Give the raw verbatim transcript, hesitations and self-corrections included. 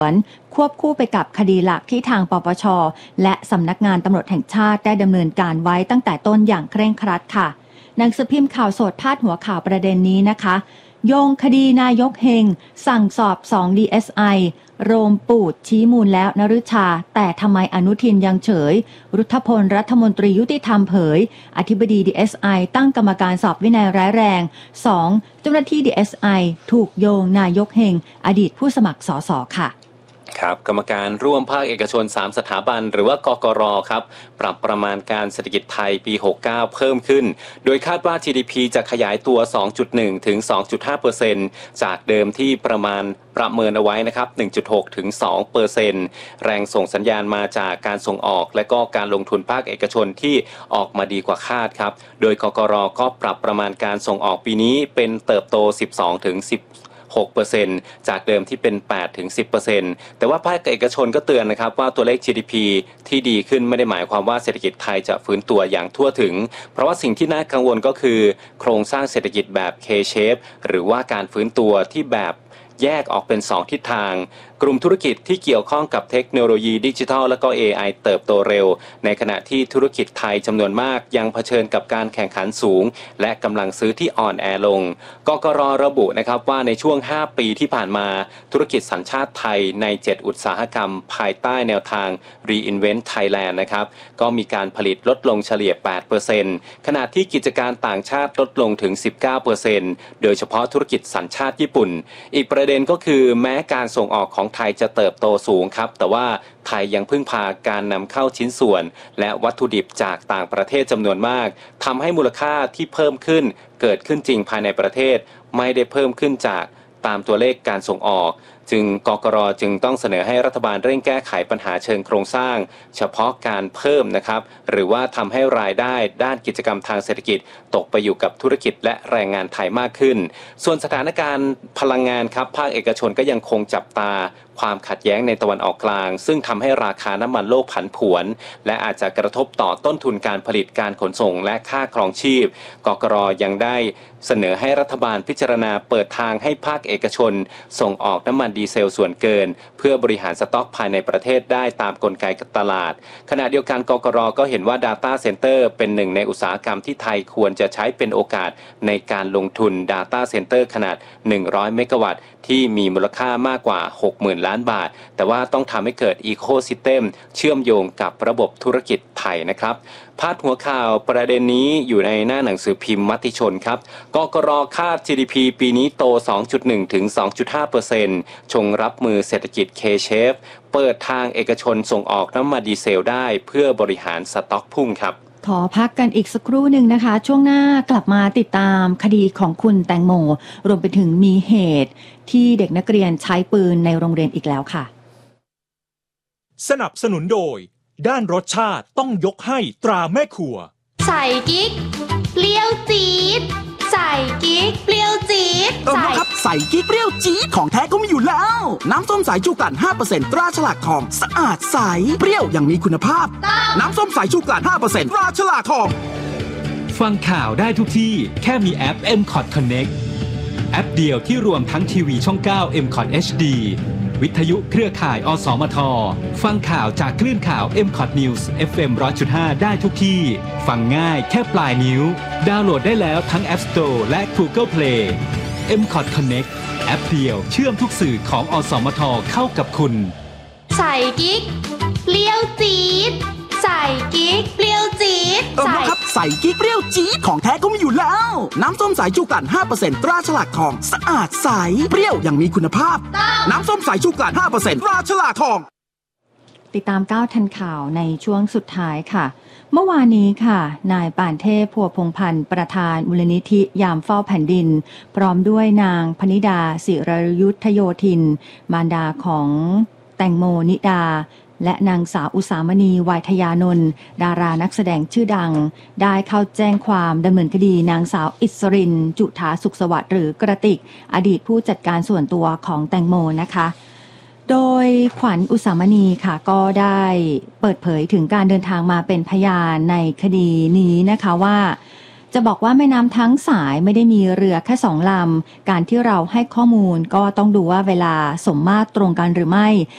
ควบคู่ไปกับคดีหลักที่ทางปปช.และสำนักงานตำรวจแห่งชาติได้ดำเนินการไว้ตั้งแต่ต้นอย่างเคร่งครัดค่ะหนังสือพิมพ์ข่าวสดพาดหัวข่าวประเด็นนี้นะคะโยงคดีนายกเฮงสั่งสอบสอง ดี เอส ไอ โรมปูดชี้มูลแล้วนฤชาแต่ทำไมอนุทินยังเฉยรุทธพลรัฐมนตรียุติธรรมเผยอธิบดี ดี เอส ไอ ตั้งกรรมการสอบวินัยร้ายแรงสองเจ้าหน้าที่ ดี เอส ไอ ถูกโยงนายกเฮงอดีตผู้สมัครสสค่ะครับกรรมการร่วมภาคเอกชนสามสถาบันหรือว่ากกร.ครับปรับประมาณการเศรษฐกิจไทยปีหกสิบเก้าเพิ่มขึ้นโดยคาดว่า จี ดี พี จะขยายตัว สองจุดหนึ่ง ถึง สองจุดห้าเปอร์เซ็นต์ จากเดิมที่ประมาณประเมินเอาไว้นะครับ หนึ่งจุดหก ถึง สองเปอร์เซ็นต์ แรงส่งสัญญาณมาจากการส่งออกและก็การลงทุนภาคเอกชนที่ออกมาดีกว่าคาดครับโดยกกร.ก็ปรับประมาณการส่งออกปีนี้เป็นเติบโต สิบสอง ถึง สิบหกเปอร์เซ็นต์ จากเดิมที่เป็น แปด ถึง สิบเปอร์เซ็นต์ แต่ว่าภาคเอกชนก็เตือนนะครับว่าตัวเลข จี ดี พี ที่ดีขึ้นไม่ได้หมายความว่าเศรษฐกิจไทยจะฟื้นตัวอย่างทั่วถึงเพราะว่าสิ่งที่น่ากังวลก็คือโครงสร้างเศรษฐกิจแบบ K-shape หรือว่าการฟื้นตัวที่แบบแยกออกเป็นสองทิศทางกลุ่มธุรกิจที่เกี่ยวข้องกับเทคโนโลยีดิจิทัลและก็ เอ ไอ เติบโตเร็วในขณะที่ธุรกิจไทยจำนวนมากยังเผชิญกับการแข่งขันสูงและกำลังซื้อที่อ่อนแอลงกกร.ระบุนะครับว่าในช่วงห้าปีที่ผ่านมาธุรกิจสัญชาติไทยในเจ็ดอุตสาหกรรมภายใต้แนวทาง Reinvent Thailand นะครับก็มีการผลิตลดลงเฉลี่ย แปดเปอร์เซ็นต์ ขณะที่กิจการต่างชาติลดลงถึง สิบเก้าเปอร์เซ็นต์ โดยเฉพาะธุรกิจสัญชาติญี่ปุ่นอีกประเด็นก็คือแม้การส่งออกของไทยจะเติบโตสูงครับแต่ว่าไทยยังพึ่งพาการนำเข้าชิ้นส่วนและวัตถุดิบจากต่างประเทศจำนวนมากทำให้มูลค่าที่เพิ่มขึ้นเกิดขึ้นจริงภายในประเทศไม่ได้เพิ่มขึ้นจากตามตัวเลขการส่งออกจึงกกร.จึงต้องเสนอให้รัฐบาลเร่งแก้ไขปัญหาเชิงโครงสร้างเฉพาะการเพิ่มนะครับหรือว่าทำให้รายได้ด้านกิจกรรมทางเศรษฐกิจตกไปอยู่กับธุรกิจและแรงงานไทยมากขึ้นส่วนสถานการณ์พลังงานครับภาคเอกชนก็ยังคงจับตาความขัดแย้งในตะวันออกกลางซึ่งทำให้ราคาน้ำมันโลกผันผวนและอาจจะกระทบต่อต้นทุนการผลิตการขนส่งและค่าครองชีพกกร.ยังได้เสนอให้รัฐบาลพิจารณาเปิดทางให้ภาคเอกชนส่งออกน้ำมันดีเซลส่วนเกินเพื่อบริหารสต็อกภายในประเทศได้ตามกลไกตลาดขณะเดียวกันกกร.ก็เห็นว่า Data Center เป็นหนึ่งในอุตสาหกรรมที่ไทยควรจะใช้เป็นโอกาสในการลงทุน Data Center ขนาดหนึ่งร้อยเมกะวัตต์ที่มีมูลค่ามากกว่า หกหมื่น ล้านบาทแต่ว่าต้องทำให้เกิด Ecosystem เชื่อมโยงกับระบบธุรกิจไทยนะครับพาดหัวข่าวประเด็นนี้อยู่ในหน้าหนังสือพิมพ์มติชนครับกกร.คาด จี ดี พี ปีนี้โต สองจุดหนึ่ง ถึง สองจุดห้าเปอร์เซ็นต์ ชงรับมือเศรษฐกิจ K-shape เปิดทางเอกชนส่งออกน้ำมันดีเซลได้เพื่อบริหารสต็อกพุ่งครับขอพักกันอีกสักครู่หนึ่งนะคะช่วงหน้ากลับมาติดตามคดีของคุณแตงโมรวมไปถึงมีเหตุที่เด็กนักเรียนใช้ปืนในโรงเรียนอีกแล้วค่ะสนับสนุนโดยด้านรสชาติต้องยกให้ตราแม่ครัวใส่กิ๊กเปรี้ยวจี๊ดใส่กิ๊กเปรี้ยวจี๊ดเออครับใส่กิ๊กเปรี้ยวจี๊ดของแท้ก็มีอยู่แล้วน้ำส้มสายชูกลั่น ห้าเปอร์เซ็นต์ ตราฉลากทองสะอาดใสเปรี้ยวอย่างมีคุณภาพน้ำส้มสายชูกลั่น ห้าเปอร์เซ็นต์ ตราฉลากทองฟังข่าวได้ทุกที่แค่มีแอป เอ็ม คอท Connect แอปเดียวที่รวมทั้งทีวีช่อง เก้า เอ็ม คอท เอช ดี วิทยุเครือข่ายอสมทฟังข่าวจากคลื่นข่าว เอ็ม คอท News เอฟ เอ็ม หนึ่งร้อยจุดห้า ได้ทุกที่ฟังง่ายแค่ปลายนิ้วดาวน์โหลดได้แล้วทั้ง App Store และ Google Play เอ็ม คอท Connect แอปเดียวเชื่อมทุกสื่อของอสมทเข้ากับคุณใส่กิ๊กเปรี้ยวจี๊ดใส่กิ๊กเปรี้ยวจี๊ดเออครับใส่กิ๊กเปรี้ยวจี๊ดของแท้ก็มีอยู่แล้วน้ำส้มสายชูกลั่น ห้าเปอร์เซ็นต์ ตราฉลากทองสะอาดใสเปรี้ยวอย่างมีคุณภาพน้ำส้มสายชูกลั่น ห้าเปอร์เซ็นต์ ตราฉลากทองติดตามก้าวทันข่าวในช่วงสุดท้ายค่ะเมื่อวานนี้ค่ะนายป่านเทพพัวพงพันธ์ประธานมูลนิธิยามเฝ้าแผ่นดินพร้อมด้วยนางพนิดาศิรยุทธโยธินมารดาของแตงโมนิดาและนางสาวอุสามณีวายทยานนท์ดารานักแสดงชื่อดังได้เข้าแจ้งความดำเนินคดีนางสาวอิสรินจุฑาสุขสวัสดิ์หรือกระติกอดีตผู้จัดการส่วนตัวของแตงโมนะคะโดยขวัญอุสามณีค่ะก็ได้เปิดเผยถึงการเดินทางมาเป็นพยานในคดีนี้นะคะว่าจะบอกว่าแม่น้ำทั้งสายไม่ได้มีเรือแค่สองลำการที่เราให้ข้อมูลก็ต้องดูว่าเวลาสมมาตรตรงกันหรือไม่